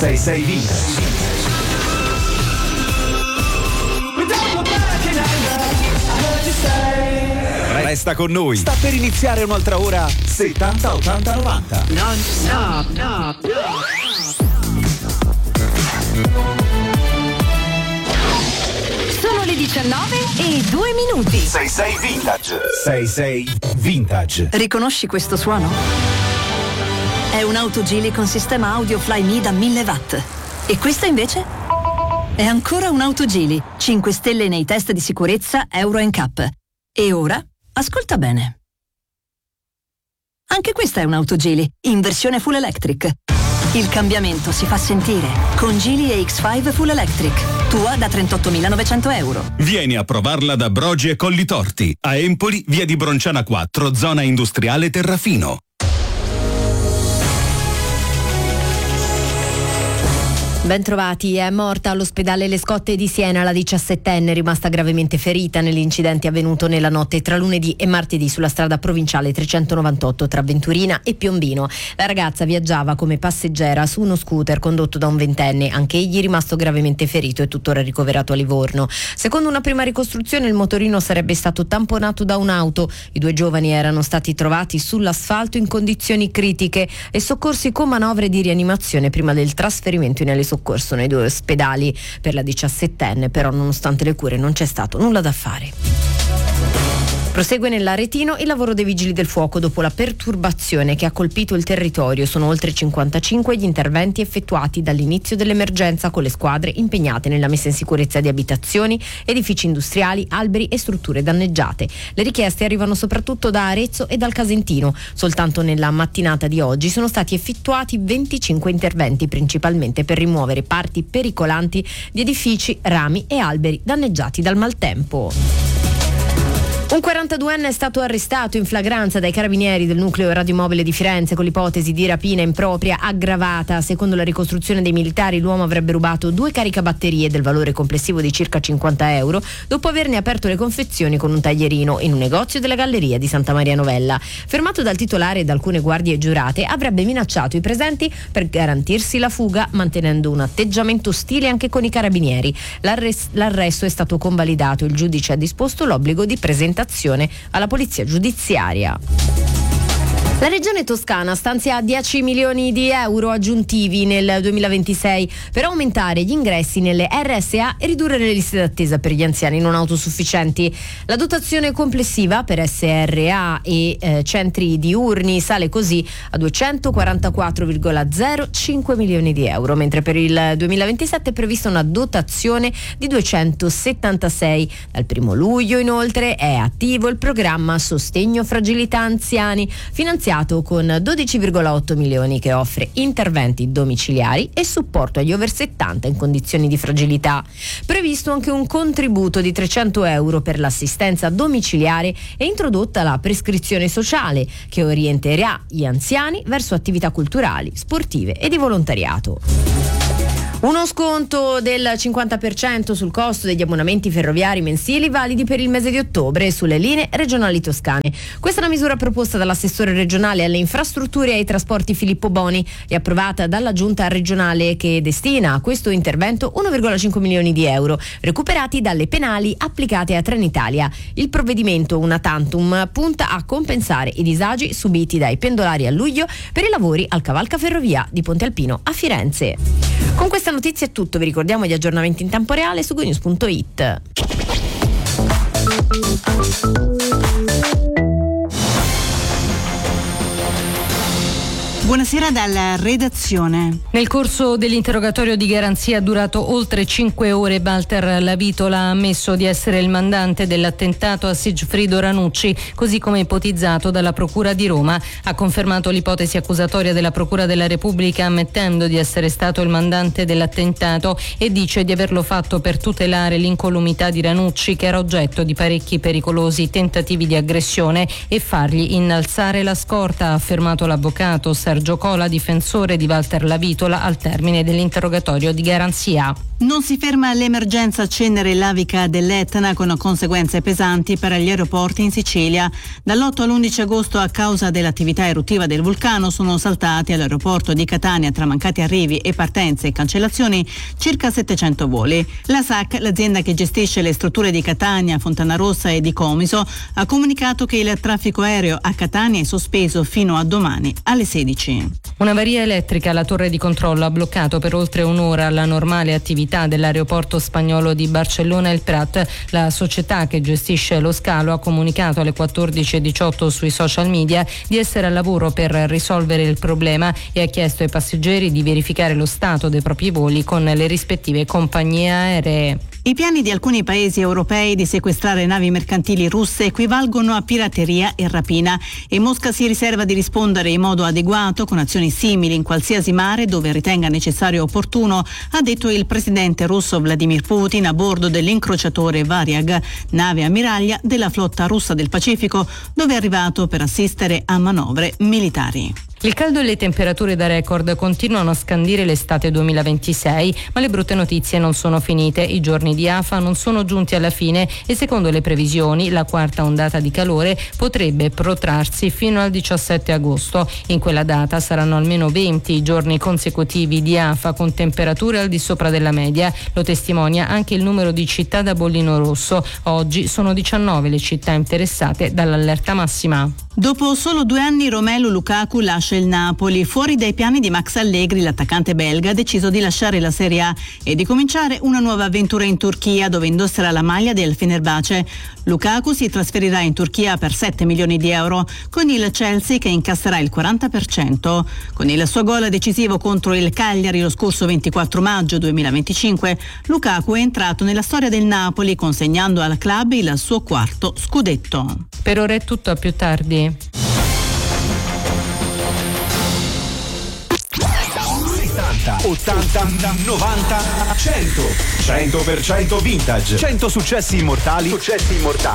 66 Vintage. Resta con noi. Sta per iniziare un'altra ora 70 80 90. Non stop, no. Sono le 19:02. 66 Vintage. 66 Vintage. Riconosci questo suono? È un'auto Geely con sistema audio Flyme da 1000 watt. E questa invece? È ancora un'auto Geely, 5 stelle nei test di sicurezza Euro NCAP. E ora? Ascolta bene. Anche questa è un'auto Geely, in versione full electric. Il cambiamento si fa sentire con Geely EX5 Full Electric. Tua da 38.900 euro. Vieni a provarla da Brogi e Collitorti. A Empoli, via di Bronciana 4, zona industriale Terrafino. Bentrovati, è morta all'ospedale Le Scotte di Siena la 17enne rimasta gravemente ferita nell'incidente avvenuto nella notte tra lunedì e martedì sulla strada provinciale 398 tra Venturina e Piombino. La ragazza viaggiava come passeggera su uno scooter condotto da un ventenne, anche egli rimasto gravemente ferito e tuttora ricoverato a Livorno. Secondo una prima ricostruzione il motorino sarebbe stato tamponato da un'auto. I due giovani erano stati trovati sull'asfalto in condizioni critiche e soccorsi con manovre di rianimazione prima del trasferimento nelle soccorso nei due ospedali. Per la 17enne però, nonostante le cure, non c'è stato nulla da fare. Prosegue nell'Aretino il lavoro dei vigili del fuoco dopo la perturbazione che ha colpito il territorio. Sono oltre 55 gli interventi effettuati dall'inizio dell'emergenza con le squadre impegnate nella messa in sicurezza di abitazioni, edifici industriali, alberi e strutture danneggiate. Le richieste arrivano soprattutto da Arezzo e dal Casentino. Soltanto nella mattinata di oggi sono stati effettuati 25 interventi, principalmente per rimuovere parti pericolanti di edifici, rami e alberi danneggiati dal maltempo. Un 42enne è stato arrestato in flagranza dai carabinieri del nucleo radiomobile di Firenze con l'ipotesi di rapina impropria aggravata. Secondo la ricostruzione dei militari, l'uomo avrebbe rubato 2 caricabatterie del valore complessivo di circa 50 euro dopo averne aperto le confezioni con un taglierino in un negozio della Galleria di Santa Maria Novella. Fermato dal titolare e da alcune guardie giurate, avrebbe minacciato i presenti per garantirsi la fuga, mantenendo un atteggiamento ostile anche con i carabinieri. L'arresto è stato convalidato. Il giudice ha disposto l'obbligo di presentazione alla polizia giudiziaria. La regione toscana stanzia 10 milioni di euro aggiuntivi nel 2026 per aumentare gli ingressi nelle RSA e ridurre le liste d'attesa per gli anziani non autosufficienti. La dotazione complessiva per SRA e centri diurni sale così a 244,05 milioni di euro, mentre per il 2027 è prevista una dotazione di 276. Dal 1 luglio inoltre è attivo il programma Sostegno Fragilità Anziani, finanziato con 12,8 milioni, che offre interventi domiciliari e supporto agli over 70 in condizioni di fragilità. Previsto anche un contributo di 300 euro per l'assistenza domiciliare e introdotta la prescrizione sociale, che orienterà gli anziani verso attività culturali, sportive e di volontariato. Uno sconto del 50% sul costo degli abbonamenti ferroviari mensili validi per il mese di ottobre sulle linee regionali toscane. Questa è una misura proposta dall'assessore regionale alle infrastrutture e ai trasporti Filippo Boni e approvata dalla giunta regionale, che destina a questo intervento 1,5 milioni di euro recuperati dalle penali applicate a Trenitalia. Il provvedimento una tantum punta a compensare i disagi subiti dai pendolari a luglio per i lavori al cavalcaferrovia di Ponte Alpino a Firenze. Con questa notizia è tutto, vi ricordiamo gli aggiornamenti in tempo reale su gonews.it. Buonasera dalla redazione. Nel corso dell'interrogatorio di garanzia durato oltre 5 ore, Walter Lavitola ha ammesso di essere il mandante dell'attentato a Sigfrido Ranucci, così come ipotizzato dalla Procura di Roma. Ha confermato l'ipotesi accusatoria della Procura della Repubblica, ammettendo di essere stato il mandante dell'attentato, e dice di averlo fatto per tutelare l'incolumità di Ranucci, che era oggetto di parecchi pericolosi tentativi di aggressione, e fargli innalzare la scorta, ha affermato l'avvocato Sergio Sergio Cola, difensore di Walter Lavitola, al termine dell'interrogatorio di garanzia. Non si ferma l'emergenza Cenere lavica dell'Etna con conseguenze pesanti per gli aeroporti in Sicilia. Dall'8 all'11 agosto a causa dell'attività eruttiva del vulcano sono saltati all'aeroporto di Catania, tra mancati arrivi e partenze e cancellazioni, circa 700 voli. La SAC, l'azienda che gestisce le strutture di Catania, Fontanarossa e di Comiso, ha comunicato che il traffico aereo a Catania è sospeso fino a domani alle 16. Una avaria elettrica alla torre di controllo ha bloccato per oltre un'ora la normale attività dell'aeroporto spagnolo di Barcellona El Prat. La società che gestisce lo scalo ha comunicato alle 14:18 sui social media di essere al lavoro per risolvere il problema e ha chiesto ai passeggeri di verificare lo stato dei propri voli con le rispettive compagnie aeree. I piani di alcuni paesi europei di sequestrare navi mercantili russe equivalgono a pirateria e rapina e Mosca si riserva di rispondere in modo adeguato con azioni simili in qualsiasi mare dove ritenga necessario e opportuno, ha detto il presidente russo Vladimir Putin a bordo dell'incrociatore Variag, nave ammiraglia della flotta russa del Pacifico, dove è arrivato per assistere a manovre militari. Il caldo e le temperature da record continuano a scandire l'estate 2026, ma le brutte notizie non sono finite. I giorni di afa non sono giunti alla fine e secondo le previsioni la quarta ondata di calore potrebbe protrarsi fino al 17 agosto. In quella data saranno almeno 20 i giorni consecutivi di afa con temperature al di sopra della media. Lo testimonia anche il numero di città da bollino rosso. Oggi sono 19 le città interessate dall'allerta massima. Dopo solo 2 anni Romelu Lukaku lascia il Napoli. Fuori dai piani di Max Allegri, l'attaccante belga ha deciso di lasciare la Serie A e di cominciare una nuova avventura in Turchia, dove indosserà la maglia del Fenerbahce. Lukaku si trasferirà in Turchia per 7 milioni di euro, con il Chelsea che incasserà il 40%. Con il suo gol decisivo contro il Cagliari lo scorso 24 maggio 2025, Lukaku è entrato nella storia del Napoli, consegnando al club il suo quarto scudetto. Per ora è tutto, a più tardi. 80, 90, 100. 100% vintage. 100 successi immortali.